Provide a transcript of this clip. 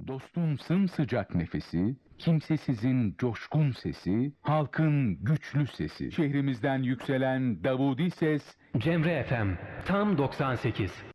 Dostun sımsıcak nefesi, kimsesizin coşkun sesi, halkın güçlü sesi. Şehrimizden yükselen Davudi ses, Cemre FM tam 98.